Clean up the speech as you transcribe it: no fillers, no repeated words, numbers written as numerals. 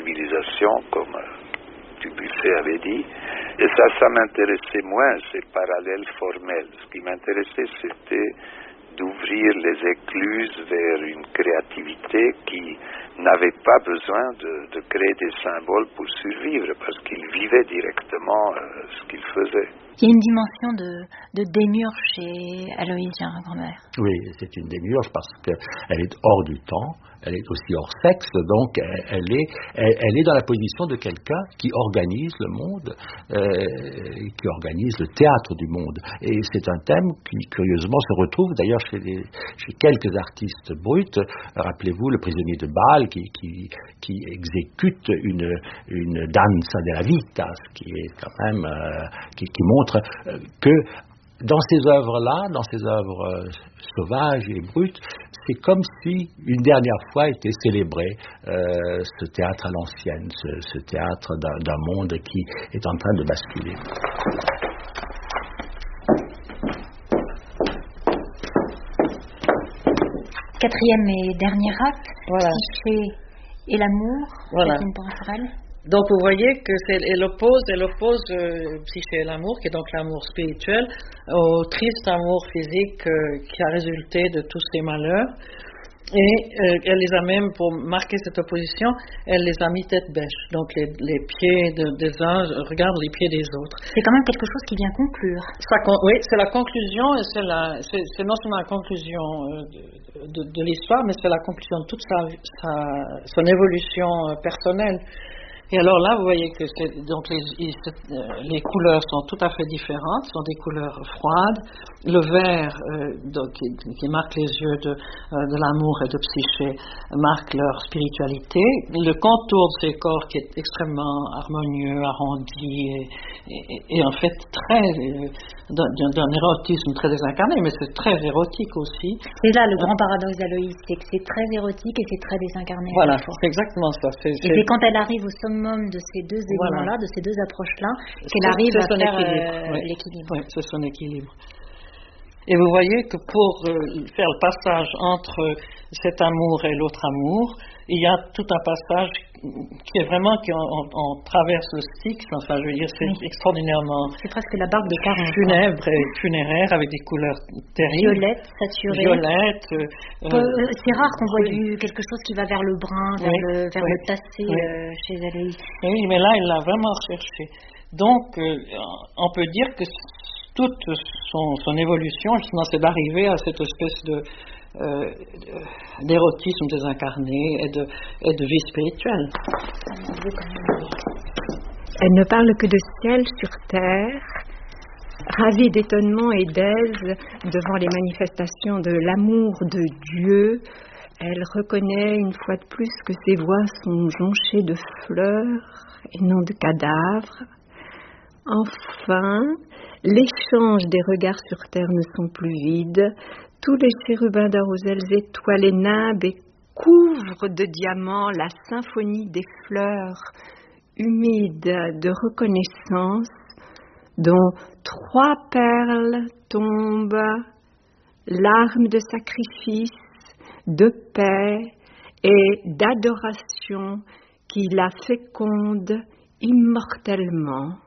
civilisation, comme Dubuffet avait dit. Et ça m'intéressait moins, ces parallèles formels. Ce qui m'intéressait, c'était d'ouvrir les écluses vers une créativité qui n'avait pas besoin de créer des symboles pour survivre, parce qu'ils vivaient directement ce qu'ils faisaient. Il y a une dimension de démiurge chez Aloïse Gérard-Grandmaire. Oui, c'est une démiurge parce qu'elle est hors du temps, elle est aussi hors sexe, donc elle est dans la position de quelqu'un qui organise le monde, qui organise le théâtre du monde. Et c'est un thème qui, curieusement, se retrouve d'ailleurs chez quelques artistes bruts. Rappelez-vous le prisonnier de Bâle qui exécute une danza della vita, ce qui est quand même qui montre que dans ces œuvres-là, dans ces œuvres sauvages et brutes, c'est comme si une dernière fois était célébré ce théâtre à l'ancienne, ce théâtre d'un monde qui est en train de basculer. Quatrième et dernier acte, voilà. Psyché et l'amour, voilà. Catherine Porcherel. Donc vous voyez qu'elle oppose Psyché et l'amour, qui est donc l'amour spirituel, au triste amour physique qui a résulté de tous ces malheurs. Et elle les a même, pour marquer cette opposition, elle les a mis tête bêche. Donc les pieds des uns regardent les pieds des autres. C'est quand même quelque chose qui vient conclure. Oui, c'est la conclusion, et c'est non seulement la conclusion de l'histoire, mais c'est la conclusion de toute son évolution personnelle. Et alors là, vous voyez que les couleurs sont tout à fait différentes, sont des couleurs froides. Le vert, qui marque les yeux de l'amour et de Psyché, marque leur spiritualité. Le contour de ces corps qui est extrêmement harmonieux, arrondi, et en fait très d'un érotisme très désincarné, mais c'est très érotique aussi. C'est là le grand paradoxe d'Aloïse, c'est que c'est très érotique et c'est très désincarné. Voilà, c'est exactement ça. Et c'est quand elle arrive au summum de ces deux éléments-là, de ces deux approches-là, qu'elle arrive à faire l'équilibre. Oui, c'est son équilibre. Et vous voyez que pour faire le passage entre cet amour et l'autre amour, il y a tout un passage qui est vraiment, on traverse le Styx, enfin je veux dire, c'est extraordinairement... C'est presque la barque de Caron. Funèbre et funéraire, avec des couleurs terribles. Violette, saturée. Violette. C'est rare qu'on voit quelque chose qui va vers le brun, vers le tassé chez Aloïse. Oui, mais là, il l'a vraiment recherché. Donc, on peut dire que toute son évolution, justement, c'est d'arriver à cette espèce d'érotisme désincarné et de vie spirituelle. Elle ne parle que de ciel sur terre, ravie d'étonnement et d'aise devant les manifestations de l'amour de Dieu. Elle reconnaît une fois de plus que ses voix sont jonchées de fleurs et non de cadavres. Enfin, l'échange des regards sur terre ne sont plus vides. Tous les chérubins d'aroselles étoilés nimbent et couvrent de diamants la symphonie des fleurs humides de reconnaissance, dont 3 perles tombent, larmes de sacrifice, de paix et d'adoration qui la fécondent immortellement.